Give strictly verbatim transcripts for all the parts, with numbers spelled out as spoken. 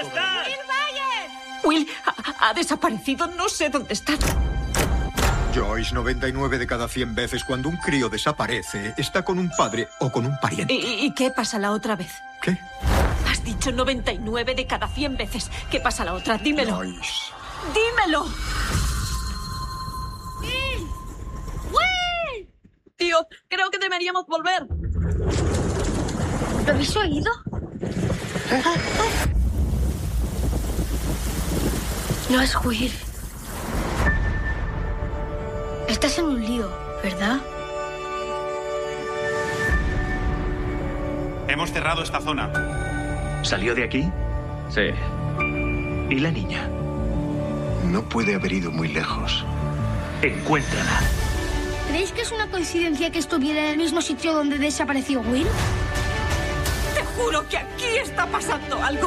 estás? Will ha, ha desaparecido, no sé dónde está. Joyce, noventa y nueve de cada cien veces cuando un crío desaparece, está con un padre o con un pariente. ¿Y, y qué pasa la otra vez? ¿Qué? Has dicho noventa y nueve de cada cien veces. ¿Qué pasa la otra? Dímelo. Joyce. ¡Dímelo! ¡Will! ¡Will! Tío, creo que deberíamos volver. ¿Lo habéis oído? ¿Eh? Ah, ah. No es Will. Estás en un lío, ¿verdad? Hemos cerrado esta zona. ¿Salió de aquí? Sí. ¿Y la niña? No puede haber ido muy lejos. Encuéntrala. ¿Creéis que es una coincidencia que estuviera en el mismo sitio donde desapareció Will? Te juro que aquí está pasando algo.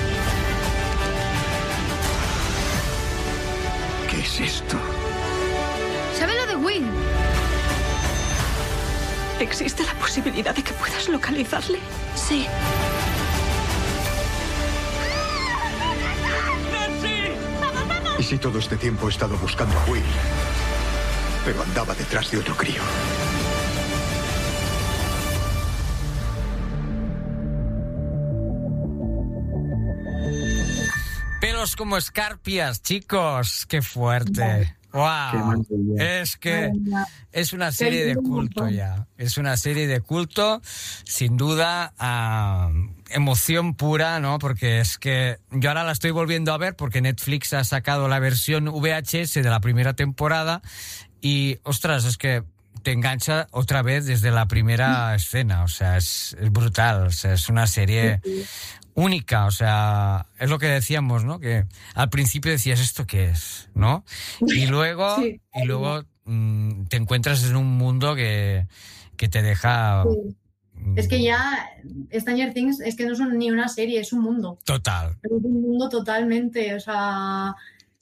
¿Qué es esto? ¿Sabe lo de Will? ¿Existe la posibilidad de que puedas localizarle? Sí. ¿Y si todo este tiempo he estado buscando a Will? Pero andaba detrás de otro crío. Pelos como escarpias, chicos. Qué fuerte. ¡Wow! Es que es una serie de culto ya. Es una serie de culto, sin duda, uh, emoción pura, ¿no? Porque es que yo ahora la estoy volviendo a ver porque Netflix ha sacado la versión V H S de la primera temporada y, ostras, es que te engancha otra vez desde la primera escena. O sea, es, es brutal. O sea, es una serie única, o sea, es lo que decíamos, ¿no? Que al principio decías, ¿esto qué es? ¿No? Y luego, sí. y luego mmm, te encuentras en un mundo que, que te deja... Sí. Es que ya Stranger Things es que no son ni una serie, es un mundo. Total. Es un mundo totalmente, o sea...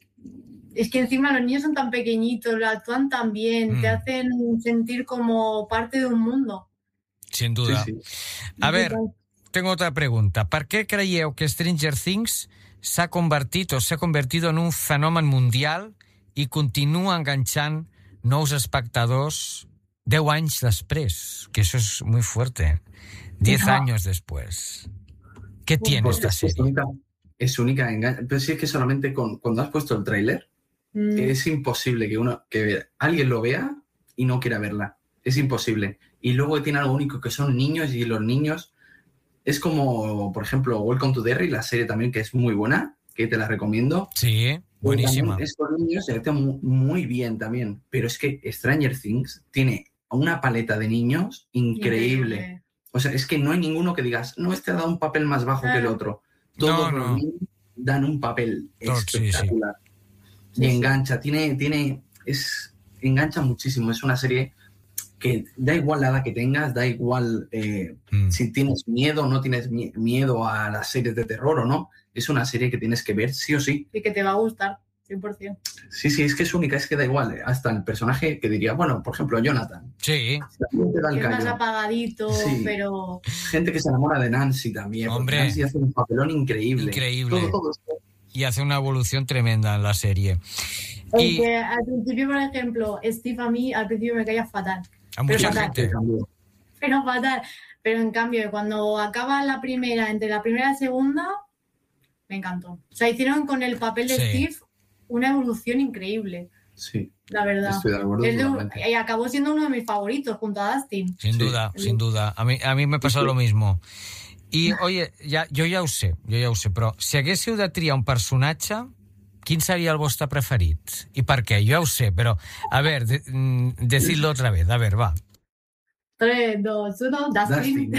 Es que encima los niños son tan pequeñitos, actúan tan bien, mm. te hacen sentir como parte de un mundo. Sin duda. Sí, sí. A ver... Tengo otra pregunta. Per què creieu que Stranger Things s'ha convertit o s'ha convertido en un fenomen mundial i continua enganchant nous espectadors deu anys després? Que eso es muy fuerte. Diez no. años después. ¿Qué tiene pues esta serie? Es única, es única engan- pero sí es que solamente con, cuando has puesto el tráiler mm. es imposible que uno que alguien lo vea y no quiera verla. Es imposible. Y luego tiene algo único que son niños y los niños... Es como, por ejemplo, Welcome to Derry, la serie también que es muy buena, que te la recomiendo. Sí, buenísima. Estos niños se actúan muy bien también, pero es que Stranger Things tiene una paleta de niños increíble. increíble. O sea, es que no hay ninguno que digas, no, este ha dado un papel más bajo claro. que el otro. Todos no, los no. niños dan un papel Todo, espectacular. Sí, sí. Y sí, engancha, sí. tiene, tiene, es, engancha muchísimo. Es una serie... que da igual la edad que tengas, da igual eh, mm. si tienes miedo o no tienes mi- miedo a las series de terror o no, es una serie que tienes que ver sí o sí. Y que te va a gustar, cien por ciento. Sí, sí, es que es única, es que da igual, hasta el personaje que diría, bueno, por ejemplo, Jonathan. Sí. Te da el es callo. más apagadito, sí. pero... Gente que se enamora de Nancy también. Hombre. Nancy hace un papelón increíble. Increíble. Todo, todo esto. Y hace una evolución tremenda en la serie. Y que al principio, por ejemplo, Steve a mí al principio me caía fatal. A mucha pero gente. Fatal. Pero fatal. Pero en cambio, cuando acaba la primera, entre la primera y la segunda, me encantó. O sea, hicieron con el papel de sí. Steve una evolución increíble. Sí. La verdad. Estoy de acuerdo. De, y acabó siendo uno de mis favoritos junto a Dustin. Sin sí. duda, sí. sin duda. A mí, a mí me pasó sí. lo mismo. I, oye, ja, jo ja ho sé, jo ja ho sé, però si haguéssiu de triar un personatge, quin seria el vostre preferit? I per què? Jo ja ho sé, però, a ver, de, decidlo otra vez. A ver, va. tres, dos, uno, Dustin.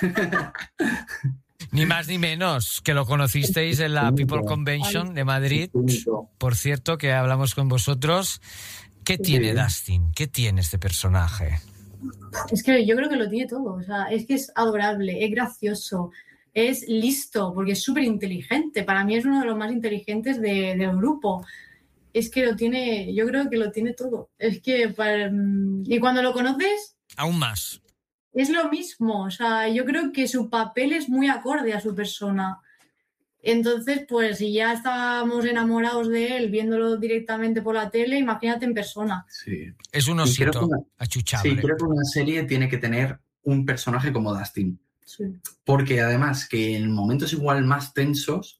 Ni más ni menos, que lo conocisteis en la People Convention de Madrid. Por cierto, que hablamos con vosotros. ¿Qué tiene Dustin? ¿Qué tiene este personaje? Es que yo creo que lo tiene todo. O sea, es que es adorable, es gracioso, es listo, porque es súper inteligente. Para mí es uno de los más inteligentes de, del grupo. Es que lo tiene, yo creo que lo tiene todo. Es que para, y cuando lo conoces... Aún más. Es lo mismo. O sea, yo creo que su papel es muy acorde a su persona. Entonces, pues si ya estábamos enamorados de él viéndolo directamente por la tele, imagínate en persona. Sí. Es un osito achuchable. Sí, creo que una serie tiene que tener un personaje como Dustin. Sí. Porque además que en momentos igual más tensos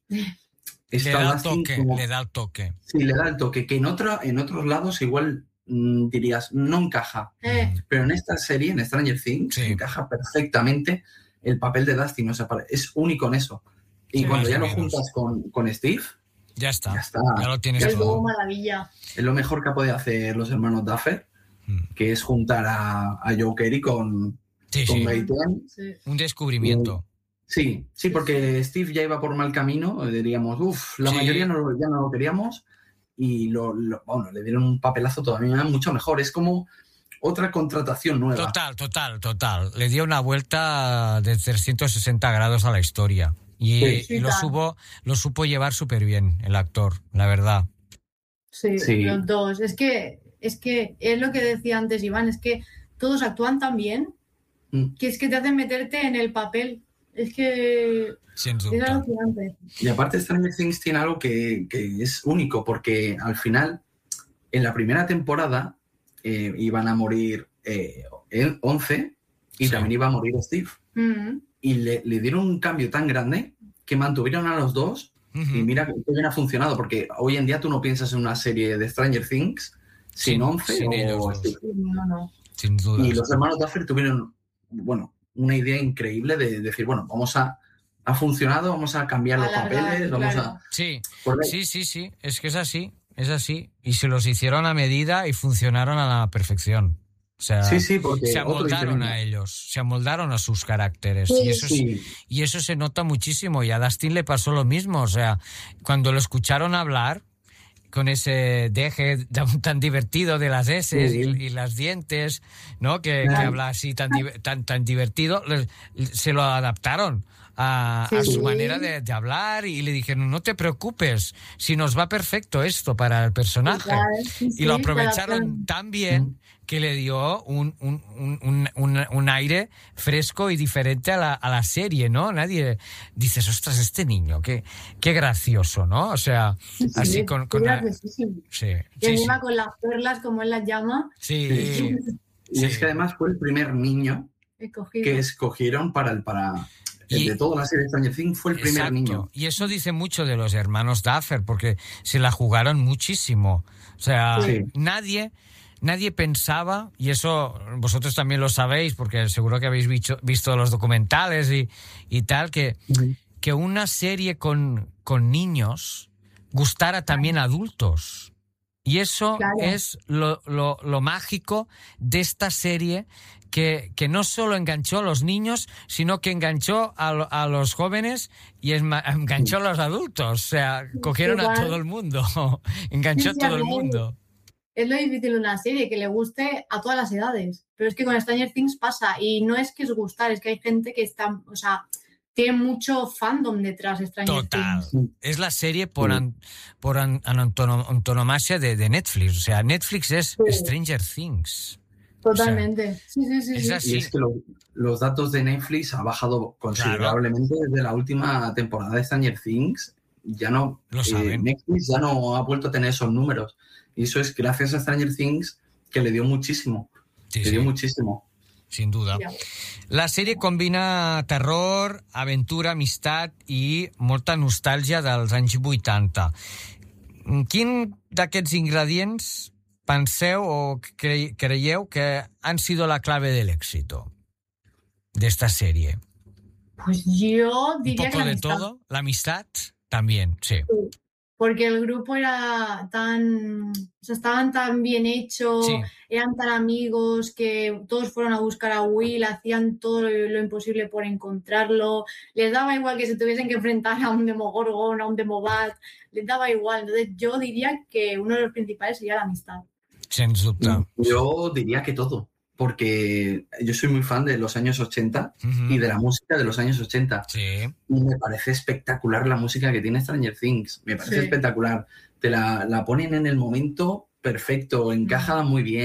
le da el toque, como, le da el toque. Sí, le da el toque, que en, otro, en otros lados igual mmm, dirías, no encaja. Eh. Pero en esta serie, en Stranger Things, sí. encaja perfectamente el papel de Dustin. O sea, es único en eso. Y sí, cuando ya lo juntas con, con Steve, ya está. Ya, está, ya lo tienes es todo. Maravilla. Es lo mejor que ha podido hacer los hermanos Duffer, mm. que es juntar a, a Joe Carey con, sí, con sí. Gaten. Sí. Un descubrimiento. Sí, sí, porque Steve ya iba por mal camino, diríamos, uff, la sí. mayoría no, ya no lo queríamos y lo, lo, bueno, le dieron un papelazo todavía mucho mejor. Es como otra contratación nueva. Total, total, total. Le dio una vuelta de trescientos sesenta grados a la historia. Y, sí, sí, y lo, supo, lo supo llevar súper bien el actor, la verdad. Sí, sí, los dos. Es que, es que es lo que decía antes Iván, es que todos actúan tan bien mm. que es que te hacen meterte en el papel. Es que Sin es alucinante. Y aparte Stranger Things tiene algo que, que es único, porque al final, en la primera temporada, eh, iban a morir eh, once y sí. también iba a morir Steve. Mm. Y le, le dieron un cambio tan grande que mantuvieron a los dos uh-huh. y mira que bien ha funcionado, porque hoy en día tú no piensas en una serie de Stranger Things sin once sin o ellos Steve. No, no. Sin duda. Y los hermanos Duffer tuvieron, bueno, una idea increíble de decir, bueno, vamos a ha funcionado, vamos a cambiar los a papeles, verdad, vamos claro. a... Sí, sí, sí, sí, es que es así, es así. Y se los hicieron a medida y funcionaron a la perfección. O sea, sí, sí, porque se amoldaron a ellos, se amoldaron a sus caracteres. Sí, y, eso sí. es, y eso se nota muchísimo. Y a Dustin le pasó lo mismo. O sea, cuando lo escucharon hablar con ese deje tan divertido de las S sí. y, y las dientes, ¿no? Que, que habla así tan, tan, tan divertido, se lo adaptaron a, sí. a su manera de, de hablar y le dijeron, no te preocupes, si nos va perfecto esto para el personaje. Sí, sí, y lo aprovecharon tan bien que le dio un, un, un, un, un aire fresco y diferente a la, a la serie, ¿no? Nadie dices, ostras, este niño, qué, qué gracioso, ¿no? O sea, sí, sí, así con... con la... sí, sí, y sí, encima sí. con las perlas, como él las llama. Sí. sí. Y sí. es que además fue el primer niño Escogido. que escogieron para el... Para... El de toda la serie de Stranger Things fue el primer Exacto. niño. Y eso dice mucho de los hermanos Duffer, porque se la jugaron muchísimo. O sea, sí. nadie... Nadie pensaba, y eso vosotros también lo sabéis, porque seguro que habéis visto, visto los documentales y, y tal, que, uh-huh. que una serie con, con niños gustara también a adultos. Y eso claro. es lo, lo, lo mágico de esta serie, que, que no solo enganchó a los niños, sino que enganchó a, a los jóvenes y enganchó a los adultos. O sea, cogieron a todo el mundo, enganchó a todo el mundo. Es lo difícil de una serie, que le guste a todas las edades. Pero es que con Stranger Things pasa. Y no es que es gustar, es que hay gente que está... O sea, tiene mucho fandom detrás de Stranger Total. Things. Es la serie por, an, por an, antonomasia de, de Netflix. O sea, Netflix es sí. Stranger Things. Totalmente. O sea, sí, sí, sí. Es sí. así. Y es que lo, los datos de Netflix han bajado considerablemente claro. desde la última temporada de Stranger Things. Ya no... Lo saben. Eh, Netflix ya no ha vuelto a tener esos números. Y eso es gracias a Stranger Things, que le dio muchísimo. Sí, le sí. dio muchísimo. Sin duda. La sèrie combina terror, aventura, amistat i molta nostàlgia dels anys vuitanta. Quin d'aquests ingredients penseu o cre creieu que han sido la clave del éxito de esta serie? Pues yo diría Un poco que la de amistad. todo. La amistad también, sí. Sí. Porque el grupo era tan... O sea, estaban tan bien hechos, Sí. eran tan amigos, que todos fueron a buscar a Will, hacían todo lo, lo imposible por encontrarlo. Les daba igual que se tuviesen que enfrentar a un Demogorgon, a un Demobat. Les daba igual. Entonces yo diría que uno de los principales sería la amistad. Sens dubte. Yo diría que todo, porque yo soy muy fan de los años ochenta Uh-huh. y de la música de los años ochenta. Sí. Y me parece espectacular la música que tiene Stranger Things. Me parece Sí. espectacular. Te la, la ponen en el momento perfecto, encaja muy bien.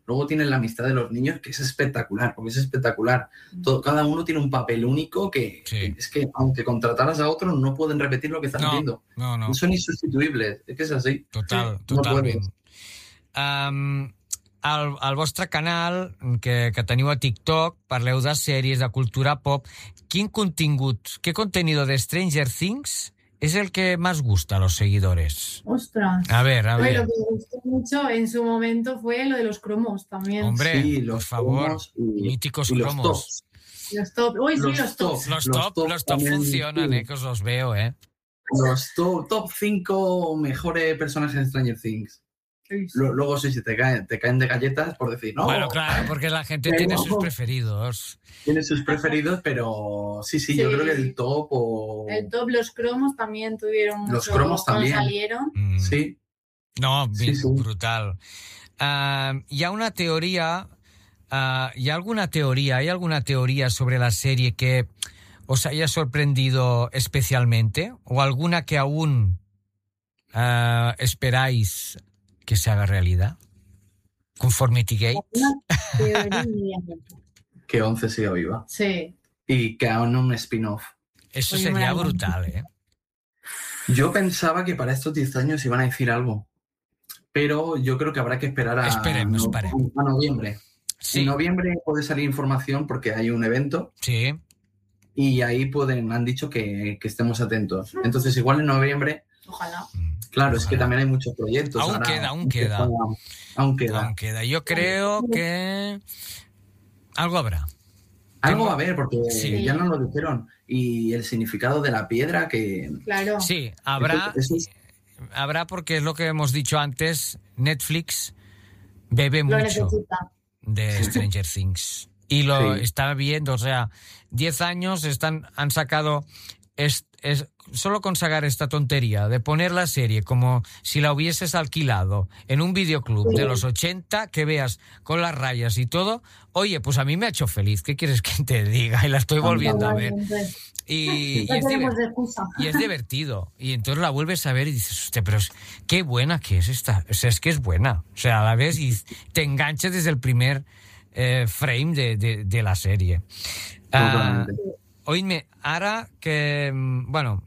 luego tienes la amistad de los niños, que es espectacular, porque es espectacular. Todo, cada uno tiene un papel único que, sí. que es que, aunque contrataras a otros, no pueden repetir lo que están no, viendo. No, no. No son insustituibles, es que es así. Total, sí, totalment. No um, al, al vostre canal, que, que teniu a TikTok, parleu de sèries, de cultura pop. Quin contingut, qué contenido de Stranger Things es el que más gusta a los seguidores? Ostras. A ver, a ver. Lo que me gustó mucho en su momento fue lo de los cromos también. Hombre, sí, los por favor, y, míticos y cromos. Los tops. Los top. Uy, los sí, los top. tops. Los, los top, top los top también, funcionan, sí. eh, que os los veo, eh. Los top, top cinco mejores personajes de Stranger Things. Sí, sí. Luego sí, si te caen, te caen de galletas por decir, no. Bueno, claro, porque la gente pero, tiene sus preferidos. Tiene sus preferidos, pero sí, sí, sí, yo creo que el top o... El top, los cromos también tuvieron mucho. Los cromos también. Salieron. Mm. Sí. No, sí, sí. brutal. Uh, hi ha una teoría, uh, hi ha alguna teoría, hay alguna teoría sobre la serie que os haya sorprendido especialmente o alguna que aún uh, esperáis que se haga realidad? Conformity Gate. Una teoría. Que once siga viva. Sí. Y que hagan un spin-off. Eso sería brutal, ¿eh? Yo pensaba que para estos diez años iban a decir algo, pero yo creo que habrá que esperar a, esperemos, no, esperemos. a noviembre. Sí. En noviembre puede salir información porque hay un evento. Sí. Y ahí pueden, han dicho que, que estemos atentos. Entonces, igual en noviembre... Ojalá. Claro, Ojalá. es que también hay muchos proyectos. Aún ahora, queda, aún queda. Aún queda. Aún queda. Yo creo que algo habrá. Algo Tengo... va a haber, porque sí. ya nos lo dijeron. Y el significado de la piedra que... Claro. Sí, habrá... Eso, eso es... Habrá porque es lo que hemos dicho antes, Netflix bebe lo mucho necesita. de Stranger Things. Y lo sí. está viendo, o sea, diez años están, han sacado... Es, es, solo con sacar esta tontería de poner la serie como si la hubieses alquilado en un videoclub sí. de los ochenta, que veas con las rayas y todo, oye, pues a mí me ha hecho feliz, ¿qué quieres que te diga? Y la estoy volviendo a ver. Y, y, es y es divertido. Y entonces la vuelves a ver y dices, hostia, pero es, qué buena que es esta. O sea, es que es buena. O sea, a la vez y te enganchas desde el primer eh, frame de, de, de la serie. Uh, Oïdme, ara que... Bueno,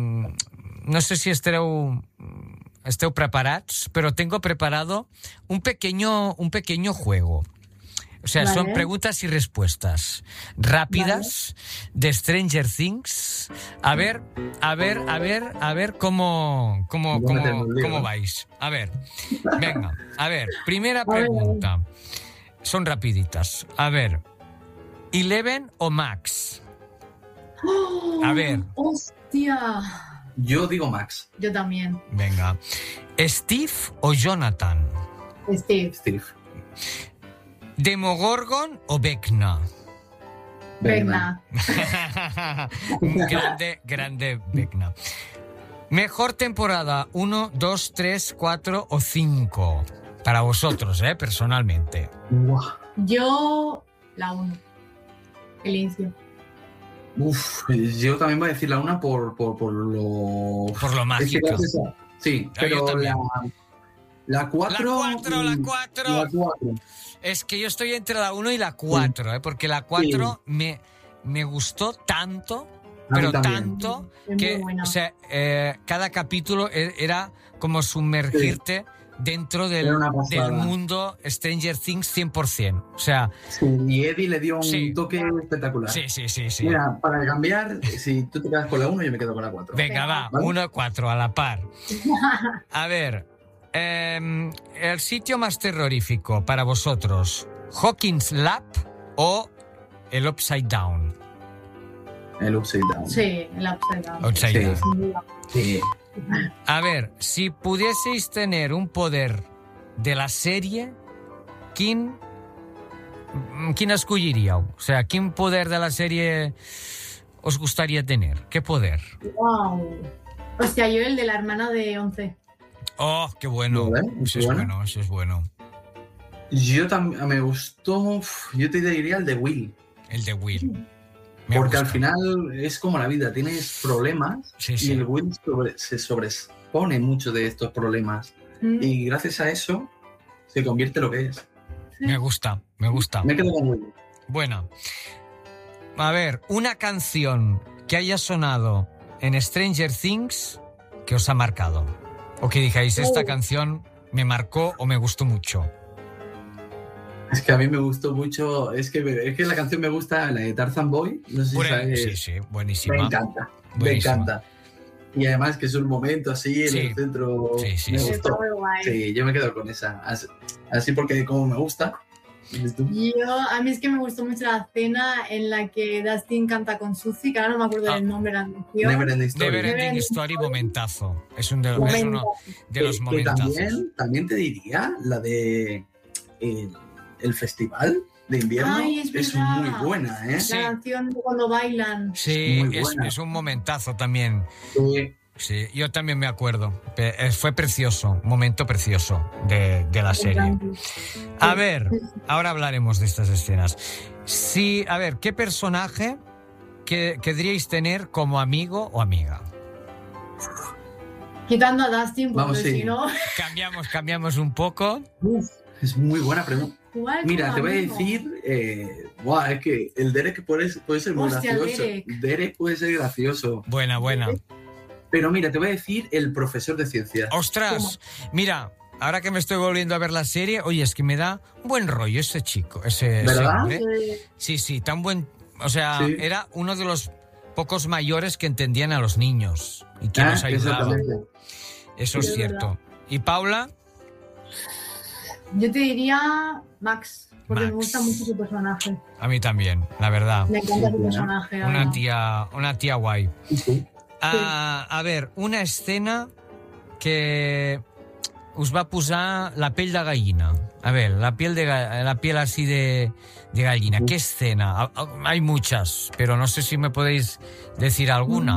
no sé si esteu, esteu preparats, pero tengo preparado un pequeño, un pequeño juego. O sea, vale. Son preguntas y respuestas rápidas vale. de Stranger Things. A ver, a ver, a ver, a ver cómo, cómo, cómo, cómo vais. A ver, venga, a ver, primera pregunta. Son rapiditas. A ver, Eleven o Max. A ver. ¡Hostia! Yo digo Max. Yo también. Venga. ¿Steve o Jonathan? Steve. Steve. ¿Demogorgon o Vecna? Vecna. grande, grande Vecna. ¿Mejor temporada uno, dos, tres, cuatro o cinco? Para vosotros, ¿eh? Personalmente. Wow. Yo, la uno. El inicio. Uf, yo también voy a decir la una por, por, por lo... Por lo mágico. Es que sí, pero la, la cuatro... La cuatro, la cuatro. La cuatro. Es que yo estoy entre la uno y la cuatro, sí. ¿eh? Porque la cuatro sí. me, me gustó tanto, pero tanto, es que o sea, eh, cada capítulo era como sumergirte... Sí. Dentro del, del mundo Stranger Things cien por ciento. O sea... Sí, y Eddie le dio un sí. toque espectacular. Sí, sí, sí, sí. Mira, para cambiar, si tú te quedas con la uno, yo me quedo con la cuatro. Venga, va, ¿vale? uno y cuatro a la par. A ver, eh, el sitio más terrorífico para vosotros, Hawkins Lab o el Upside Down. El Upside Down. Sí, el Upside Down. Upside sí. Down. Sí. A ver, si pudieseis tener un poder de la serie, ¿quién, quién escogeríais? O sea, ¿qué poder de la serie os gustaría tener? ¿Qué poder? Wow. O sea, yo el de la hermana de once. Oh, qué bueno. ¿Vale? Eso es bueno? bueno, eso es bueno. Yo también me gustó, yo te diría el de Will. El de Will. Me Porque gusta. Al final es como la vida, tienes problemas sí, sí. y el Will sobre, se sobrepone mucho de estos problemas. Mm. Y gracias a eso se convierte en lo que es. Me gusta, me gusta. Me quedo con Willy. Bueno, a ver, una canción que haya sonado en Stranger Things que os ha marcado. O que digáis, esta canción me marcó o me gustó mucho. Es que a mí me gustó mucho, es que, es que la canción me gusta, la de Tarzan Boy, no sé si Bueno, sabes. sí, sí, buenísima. Me encanta, Buenísima. me encanta. Y además que es un momento así en Sí. el centro, Sí, sí, me sí. gustó. Muy guay. Sí, yo me quedo con esa, así, así porque como me gusta. Yo, a mí es que me gustó mucho la escena en la que Dustin canta con Suzy, que ahora no me acuerdo Ah. del nombre de la canción. Never Ending Story. Never Ending Neverending Story, Story. momentazo. Es, un de, es Momento. uno de Que- los que momentazos. también, también te diría la de el, el festival de invierno. Ay, es es verdad. muy buena, ¿eh? La Sí. canción de cuando bailan. Sí, Muy es, buena. es un momentazo también. Sí. Sí, yo también me acuerdo. Pe- eh, Fue precioso, momento precioso de, de la serie. A ver, ahora hablaremos de estas escenas. Sí, a ver, ¿qué personaje que, querríais tener como amigo o amiga? Quitando a Dustin, porque Vamos, sí. si no... Cambiamos, cambiamos un poco. Uf, es muy buena pregunta. igual Mira, como te voy a amigo. decir, eh, buah, es que el Derek puede, puede ser muy Hostia, gracioso. Derek. Derek puede ser gracioso. Buena, buena. Pero mira, te voy a decir el profesor de ciencias. Ostras, mira, ahora que me estoy volviendo a ver la serie, oye, es que me da buen rollo ese chico, ese, ese ¿Verdad? hombre. Sí. Sí, sí, tan buen... O sea, Sí. era uno de los pocos mayores que entendían a los niños y que Ah, nos ayudaba. exactamente. Eso Sí, es es cierto. ¿Y Paula? Yo te diría Max, porque Max. me gusta mucho su personaje. A mí también, la verdad. Me encanta su Sí, personaje. la Una verdad. tía, una tía guay. Sí. Ah, a ver, una escena que us va posar la pell de gallina. A ver, la piel, de, ga- la piel así de, de gallina. ¿Qué escena? Ah, ah, Hay muchas, pero no sé si me podéis decir alguna.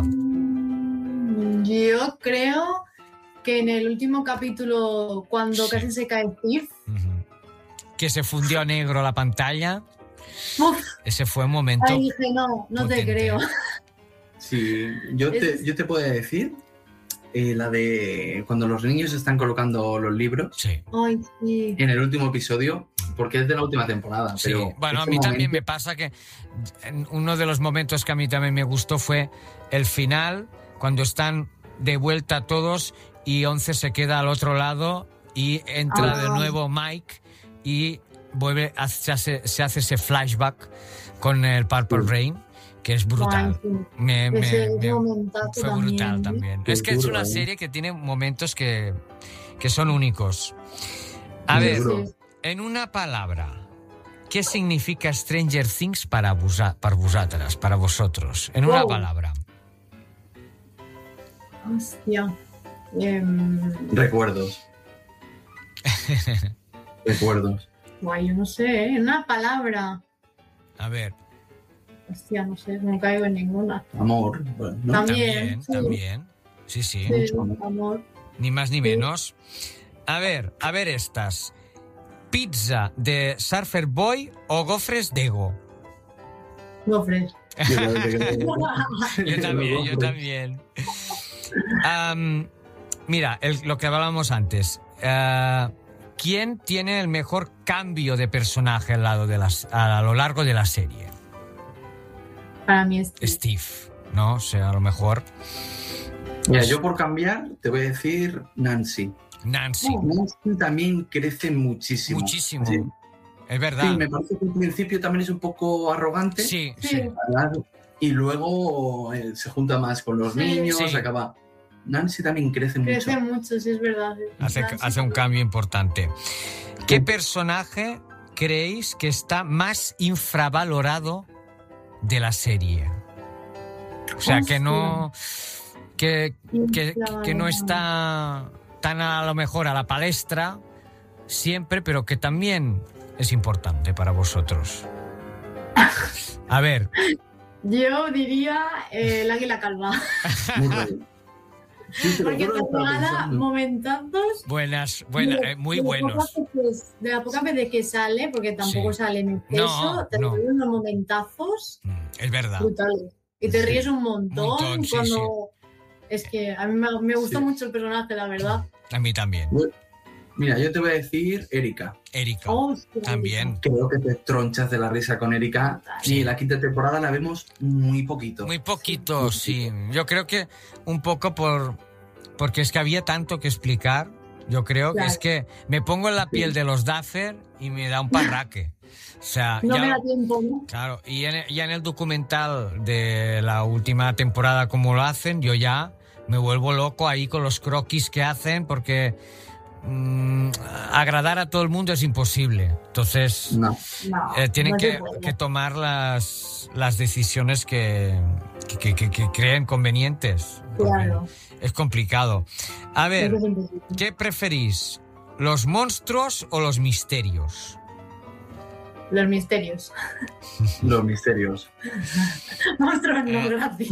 Mm, Yo creo que en el último capítulo, cuando Sí. casi se cae Steve, Ujú. Que se fundió a negro la pantalla. uf, Ese fue un momento... ahí dije, no, no te potente. creo. Sí, yo Es- te, yo te puedo decir eh, la de cuando los niños están colocando los libros Sí. Ay, sí. en el último episodio, porque es de la última temporada. Sí, pero bueno, a ese mí también me momento- pasa que en uno de los momentos que a mí también me gustó fue el final, cuando están de vuelta todos y Once se queda al otro lado y entra Ah. de nuevo Mike y vuelve a- se hace, se hace ese flashback con el Purple Rain, que es brutal. Ay, sí. Me, me- Ese- ese me- momentazo fue brutal también, ¿eh? también. Qué Es que es duro, una ¿eh? serie que tiene momentos que, que son únicos. A Muy ver, duro. Sí. en una palabra, ¿qué significa Stranger Things para, vosa- para vosotras, para vosotros? En una Wow. palabra. Hostia. Em, Recuerdos. Recuerdos. guay, yo no sé, ¿eh? Una palabra. A ver, Hostia, no sé, no caigo en ninguna. Amor. Bueno, ¿no? También, también, sí. también. Sí, sí, Sí, Mucho amor. amor. ni más ni Sí. menos. A ver, a ver estas. ¿Pizza de Surfer Boy o gofres de Ego? Gofres. Yo creo que- Yo también, yo también. Am, mira, el- lo que hablábamos antes. Ah, ¿Quién tiene el mejor cambio de personaje al, lado de las, a lo largo de la serie? Para mí es Steve, ¿no? O sea, a lo mejor Mira, yo por cambiar te voy a decir Nancy. Nancy. Nancy también crece muchísimo. Muchísimo. Sí. Es Sí, verdad. me parece que al principio también es un poco arrogante. Sí, Sí. sí. ¿verdad? Y luego eh, se junta más con los Sí. niños, Sí. acaba. Nancy también crece, Crece mucho. mucho, sí es verdad. Hace, Nancy hace un cambio importante. ¿Qué personaje creéis que está más infravalorado de la serie? O sea, que no... Que, que, que no está tan a lo mejor a la palestra siempre, pero que también es importante para vosotros. A ver, Yo diría eh, el águila calva. Muy bien. Sí, te lo Porque juro te que estaba regala pensando. momentazos. buenas, buena, de- eh, muy de las buenos. pocas veces- De la poca vez de que sale, porque tampoco Sí. sale en No, exceso, te no. regala unos momentazos Mm, Es verdad. brutales. Y te Sí. ríes un montón, Montón, sí, cuando... Es que a mí me, me gusta Sí. mucho el personaje, la verdad. A mí también. Mira, yo te voy a decir Erika. Erika, Oh, también. Creo que te tronchas de la risa con Erika. Sí. Y la quinta temporada la vemos muy poquito. Muy poquito, sí. Yo creo que un poco por porque es que había tanto que explicar. Yo creo Claro. que es que me pongo en la piel de los Duffer y me da un parraque. O sea, No ya, me da tiempo, ¿no? claro, y en, ya en el documental de la última temporada, como lo hacen, yo ya me vuelvo loco ahí con los croquis que hacen, porque mmm, agradar a todo el mundo es imposible. Entonces, No. No, eh, tienen no se que, puede. que tomar las, las decisiones que, que, que, que creen convenientes. porque Claro. Es complicado. A ver, Eso es imposible. ¿qué preferís? ¿Los monstruos o los misterios? Los misterios. Los misterios. Monstruos no, Eh. gracias.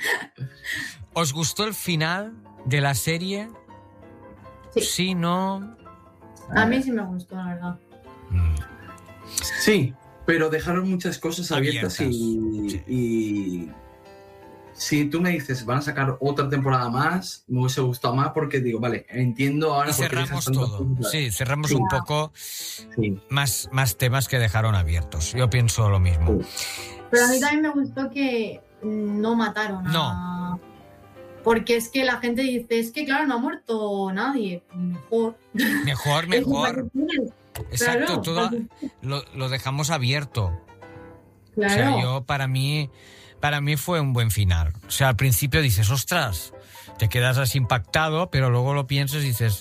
¿Os gustó el final de la serie? Sí. Sí, no. A mí sí me gustó, la verdad. Mm. Sí, pero dejaron muchas cosas abiertas, Abiertas, y, sí. y si tú me dices van a sacar otra temporada más, me hubiese gustado más porque digo, vale, entiendo ahora Y por qué cerramos dejas tantas todo. cosas. Sí, cerramos Sí. un poco Sí. más, más temas que dejaron abiertos. Yo pienso lo mismo. Pero a mí también me gustó que no mataron a... Porque es que la gente dice, es que claro, no ha muerto nadie. Mejor. Mejor, Es mejor. para que tienes. Exacto, Claro, todo para que- lo, lo dejamos abierto. Claro. O sea, yo para mí, para mí fue un buen final. O sea, al principio dices, ostras, te quedas así impactado, pero luego lo piensas y dices,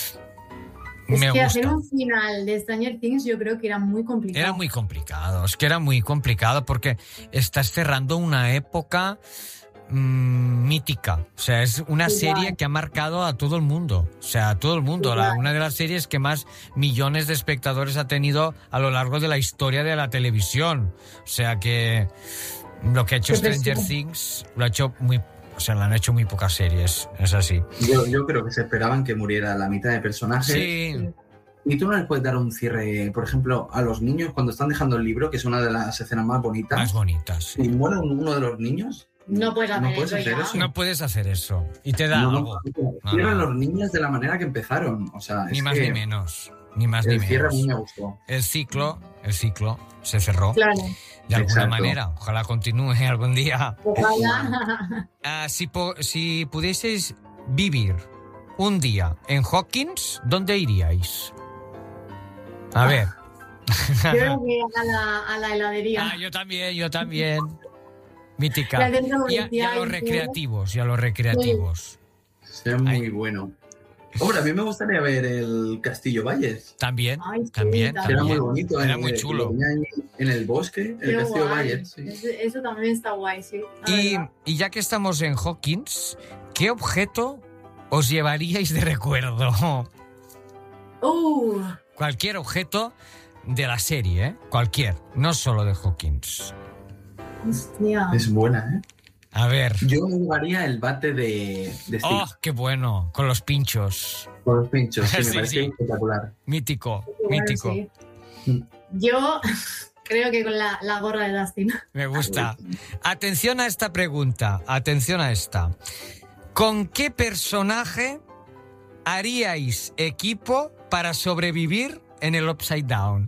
Es me que gusta. hacer un final de Stranger Things yo creo que era muy complicado. Era muy complicado, es que era muy complicado porque estás cerrando una época mmm, mítica. O sea, es una Igual. serie que ha marcado a todo el mundo. O sea, a todo el mundo. La- Igual. una de las series que más millones de espectadores ha tenido a lo largo de la historia de la televisión. O sea que lo que ha hecho Qué Stranger presión. Things lo ha hecho muy... O sea, lo han hecho muy pocas series. Es así. Yo, yo creo que se esperaban que muriera la mitad de personajes. Sí, Y tú no les puedes dar un cierre, por ejemplo, a los niños cuando están dejando el libro, que es una de las escenas más bonitas. más bonitas. sí. Si muere uno de los niños, No puedes hacer No puedes eso hacer ya. eso. No puedes hacer eso. Y te da no, algo. no, cierran no. los niños de la manera que empezaron. O sea, Ni es más que ni menos. Ni más ni el cierre a mí menos. me gustó. El ciclo, el ciclo se cerró Claro. de alguna Exacto. manera. Ojalá continúe algún día. Ojalá. Ah, si, po- si pudieseis vivir un día en Hawkins, ¿dónde iríais? A ver. Creo que a la, a la heladería. Ah, yo también, yo también. Mítica. La centro Y a, y a comercial, los sí. recreativos, y a los recreativos. Sea muy Ay. bueno. Hombre, a mí me gustaría ver el Castillo Valles. También, Ay, sí, también, también. Era muy también. bonito. Era en- muy que chulo. lo tenía ahí en el bosque, el Qué Castillo guay. Valles. Sí. Eso, eso también está guay, sí. la Y, verdad. y ya que estamos en Hawkins, ¿qué objeto os llevaríais de recuerdo? Uh, Cualquier objeto de la serie, ¿eh? Cualquier, no solo de Hawkins. hostia. Es buena, ¿eh? A ver. Yo me jugaría el bate de, de Steve ¡Oh, qué bueno! Con los pinchos. con los pinchos. Sí, me Sí, parece sí. espectacular. Mítico, Bueno, mítico. sí. Yo creo que con la, la gorra de Dustin. Me gusta. Atención a esta pregunta, atención a esta. ¿Con qué personaje haríais equipo para sobrevivir en el Upside Down?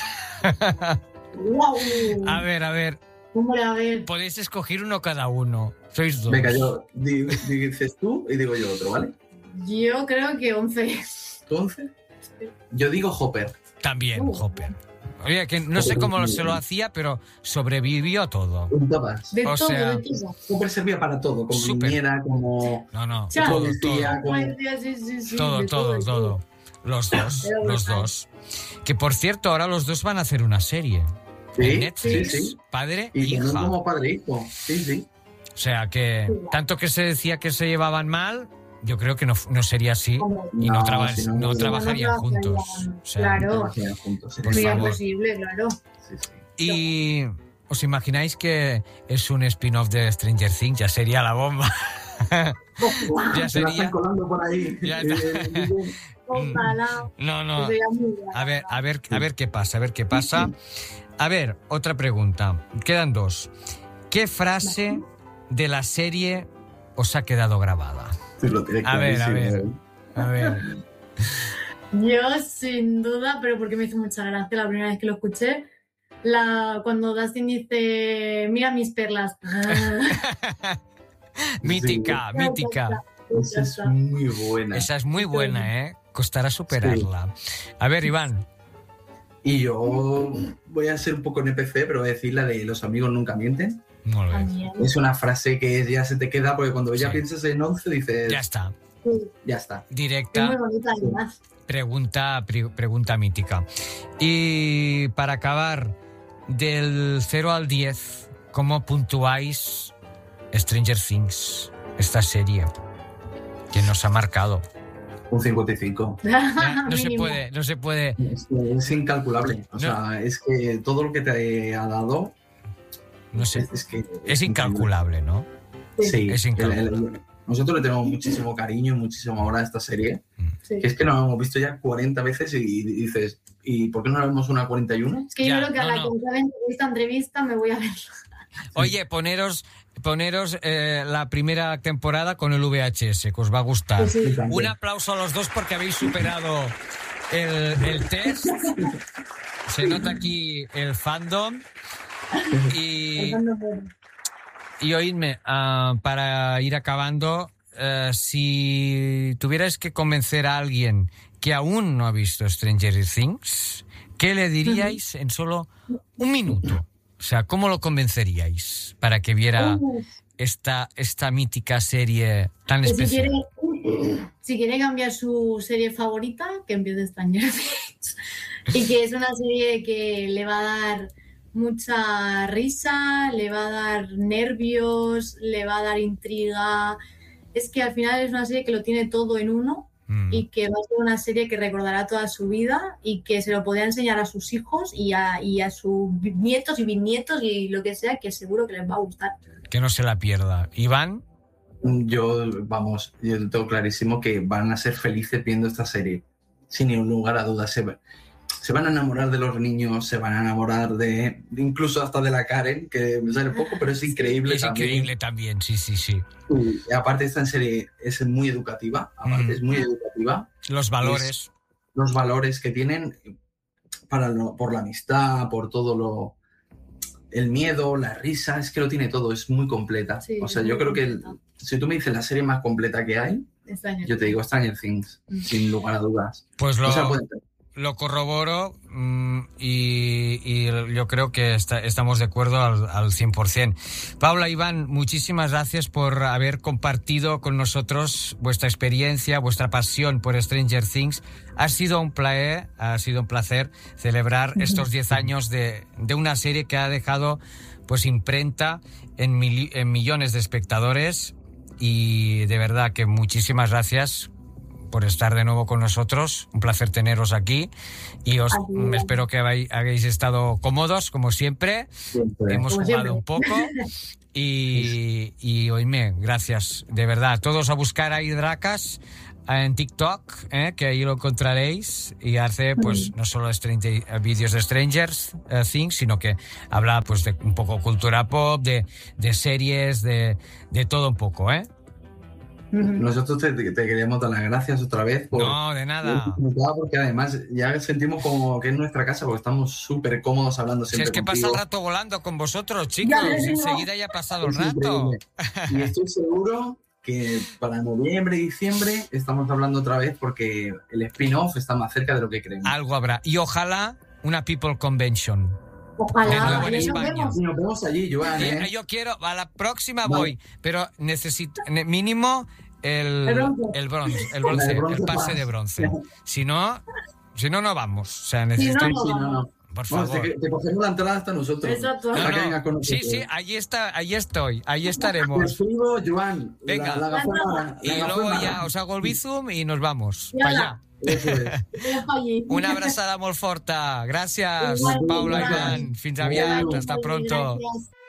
¡Wow! A ver, a ver, Hombre, a ver. podéis escoger uno cada uno. Sois dos. Venga, yo di- dices tú y digo yo otro, ¿vale? Yo creo que once. ¿Tú once? Yo digo Hopper. También, Uh. Hopper. Oye, que no sé cómo se lo hacía, pero sobrevivió a todo. Un todas. De O todo, sea, de todo. Hopper servía para todo, como Súper. niñera, como No, no, Chao. todo, todo. policía, como... Sí, sí, sí, Todo, de todo, de todo. Los dos, Era los brutal. dos. Que por cierto, ahora los dos van a hacer una serie. Sí, En sí, Netflix, sí. padre e Y también hija. como padre e hijo. Sí, sí. O sea que, tanto que se decía que se llevaban mal, yo creo que no, no sería así Hombre, y no, No, traba- si no, no no, no trabajarían no juntos. trabajarían. O sea, Claro. Trabajarían juntos, sí. Por Sería favor. posible, claro. Sí, sí. Y os imagináis que es un spin-off de Stranger Things, ya sería la bomba. ya Se la sería. están colando por ahí. Ya Eh, está. eh, Ojalá. No, no. Sería muy guay. A ver, a ver, a ver qué pasa, a ver qué pasa. A ver, otra pregunta. Quedan dos. ¿Qué frase de la serie os ha quedado grabada? sí, lo tiene A ver, a clarísimo. ver. A ver. Yo, sin duda, pero porque me hizo mucha gracia la primera vez que lo escuché, la, cuando Dustin dice, mira mis perlas. mítica, sí. mítica. Esa es muy buena. Esa es muy buena, ¿eh? Costará superarla. Sí. A ver, Iván. Y yo voy a ser un poco N P C, pero voy a decir la de los amigos nunca mienten. Muy bien. Es una frase que ya se te queda porque cuando ya sí. piensas en once dices... Ya está. Ya está. Directa. Muy bonita, además. Pregunta, pre- pregunta mítica. Y para acabar, del cero al diez, ¿cómo puntuáis Stranger Things, esta serie que nos ha marcado? Un cincuenta y cinco. No, no se puede, no se puede. Es, es incalculable. O no. sea, es que todo lo que te ha dado... No sé. Es, es, que es, es incalculable, ¿no? Sí. Es incalculable. El, el, nosotros le tenemos muchísimo cariño y muchísimo amor a esta serie. Sí. Que es que nos hemos visto ya cuarenta veces y dices, ¿y por qué no la vemos una cuarenta y uno? Es que ya, yo creo que a no, la no. que entrevista entrevista me voy a ver. Oye, poneros, poneros eh, la primera temporada con el V H S, que os va a gustar. Sí, sí. Un aplauso a los dos porque habéis superado el, el test. Se nota aquí el fandom. Y, y oídme, uh, para ir acabando, uh, si tuvierais que convencer a alguien que aún no ha visto Stranger Things, ¿qué le diríais en solo un minuto? O sea, ¿cómo lo convenceríais para que viera esta, esta mítica serie tan especial? Si quiere, si quiere cambiar su serie favorita, que empiece Stranger Things. Y que es una serie que le va a dar mucha risa, le va a dar nervios, le va a dar intriga. Es que al final es una serie que lo tiene todo en uno mm. y que va a ser una serie que recordará toda su vida y que se lo podrá enseñar a sus hijos y a, y a sus nietos y bisnietos y lo que sea, que seguro que les va a gustar. Que no se la pierda. ¿Iván? Yo, vamos, yo tengo clarísimo que van a ser felices viendo esta serie, sin ningún lugar a dudas. Se, se van a enamorar de los niños, se van a enamorar de, incluso hasta de la Karen, que me sale poco, pero es increíble es también. Es increíble también, sí, sí, sí. Y aparte esta serie es muy educativa, aparte mm. es muy educativa. Los valores. Es, los valores que tienen para lo, por la amistad, por todo lo... El miedo, la risa, es que lo tiene todo, es muy completa. Sí, o sea, yo creo que el, si tú me dices la serie más completa que hay, Stranger yo te digo Stranger Things, mm. sin lugar a dudas. Pues lo, o sea, puede... lo corroboro mmm, y, y yo creo que está, estamos de acuerdo al, al cien por ciento. Paula, Iván, muchísimas gracias por haber compartido con nosotros vuestra experiencia, vuestra pasión por Stranger Things. Ha sido un placer, ha sido un placer celebrar estos diez años de, de una serie que ha dejado pues imprenta en, mil, en millones de espectadores y de verdad que muchísimas gracias por estar de nuevo con nosotros. Un placer teneros aquí y os Ayuda. espero que hayáis estado cómodos como siempre. siempre. Hemos como jugado siempre. un poco y, y oíme, gracias de verdad. Todos a buscar ahí Dracas en TikTok, ¿eh? Que ahí lo encontraréis y hace pues no solo vídeos de Stranger Things, sino que habla pues de un poco cultura pop, de, de series, de, de todo un poco, ¿eh? Nosotros te, te queríamos dar las gracias otra vez. Por, no, de nada. Porque además ya sentimos como que es nuestra casa porque estamos súper cómodos hablando siempre. Si es que contigo. Pasa el rato volando con vosotros, chicos. Ya, enseguida ya ha pasado el rato. Y estoy seguro que para noviembre, diciembre estamos hablando otra vez porque el spin-off está más cerca de lo que creemos. Algo habrá. Y ojalá una People Convention. Ojalá. De nuevo en España. Nos vemos, nos vemos allí, Joan. ¿eh? Yo quiero, a la próxima vale. voy, pero necesito mínimo el, el bronce, el bronce, el, bronce el pase más. de bronce. Si no, si no, no vamos. O sea, necesito... Si no, no, no, no. Por favor. Bueno, te, te cogemos la entrada hasta nosotros. Exacto. No, que no. Con sí, sí, allí está, allí estoy, allí estaremos. Te escribo, Joan. Venga. La, la gafona, y la luego gafona. ya os hago el bizum y nos vamos. Para allá. Una abraçada molt forta. Gràcies, Paula i Iván. Fins aviat. Hasta pronto.